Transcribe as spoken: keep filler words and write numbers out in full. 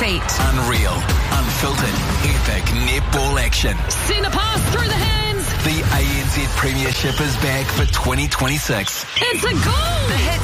eight. Unreal, unfiltered, epic netball action. Centre pass through the hands. The A N Z Premiership is back for twenty twenty-six. It's a goal. The hit